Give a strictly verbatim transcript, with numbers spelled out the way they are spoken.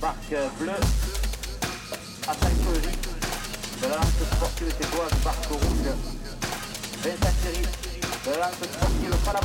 barque bleue à Saint-Clovis, de la lance sportive Téboise, barque rouge, Vincent Thierry, de la lance sportive Palabas.